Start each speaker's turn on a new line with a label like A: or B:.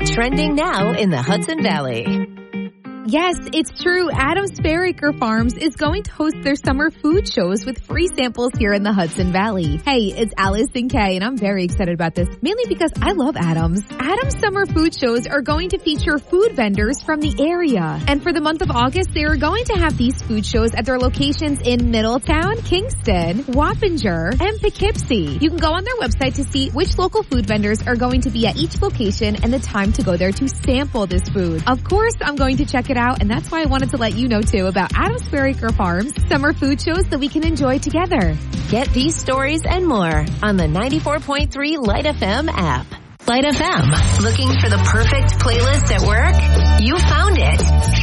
A: trending now in the Hudson Valley.
B: Yes, it's true. Adams Fairacre Farms is going to host their summer food shows with free samples here in the Hudson Valley. Hey, it's Allison Kay, and I'm very excited about this, mainly because I love Adams. Adams summer food shows are going to feature food vendors from the area. And for the month of August, they are going to have these food shows at their locations in Middletown, Kingston, Wappinger, and Poughkeepsie. You can go on their website to see which local food vendors are going to be at each location and the time to go there to sample this food. Of course, I'm going to check it out, and that's why I wanted to let you know too about Adams Fairacre Farms summer food shows that we can enjoy together.
A: Get these stories and more on the 94.3 Light FM app. Light FM, looking for the perfect playlist at work? You found it.